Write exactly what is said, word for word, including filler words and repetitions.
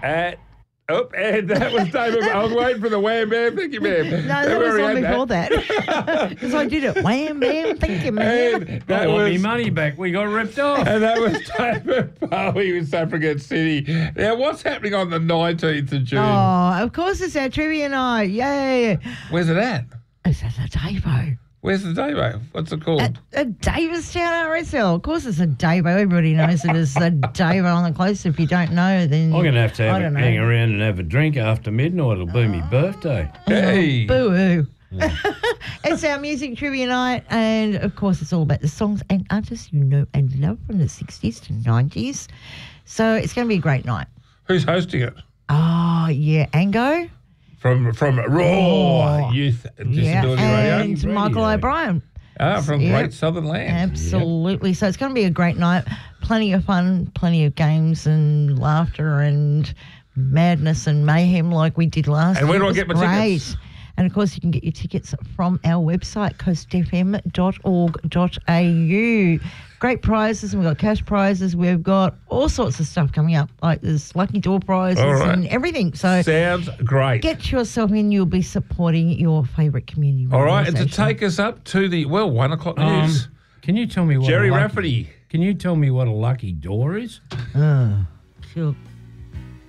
Uh, oh, and that was David. I was waiting for the wham bam. Thank you, ma'am. No, that was on before that. Because I did it. Wham, bam, thank you, man. And that I want was, me money back. We got ripped off. and that was David Bowie with Suffragette City. Now, what's happening on the nineteenth of June? Oh, of course it's our trivia night. Yay. Where's it at? It's at the Davo. Where's the Davo? What's it called? At, at Davistown R S L. Of course it's a Davo. Everybody knows it is a Davo on the close. If you don't know, then I'm going to have to I have a, don't know. hang around and have a drink after midnight. It'll be my birthday. Hey. Boo-hoo. It's our music trivia night, and of course it's all about the songs and artists you know and love from the sixties to nineties. So it's going to be a great night. Who's hosting it? Oh, yeah. Ango? From from Raw Oh, Youth Disability Yeah, Radio. and Michael Radio. O'Brien. Ah, from Yep. Great Southern Land. Absolutely. So it's going to be a great night. Plenty of fun, plenty of games and laughter and madness and mayhem like we did last And where year. do I It get was my great. tickets? And, of course, you can get your tickets from our website, coast f m dot org dot a u. Great prizes, and we've got cash prizes. We've got all sorts of stuff coming up, like there's lucky door prizes All right. and everything. So Sounds great. get yourself in. You'll be supporting your favourite community All right, and to organisation. take us up to the, well, one o'clock Um, news. can you tell me what Jerry a lucky, Rafferty. Can you tell me what a lucky door is? Oh, sure.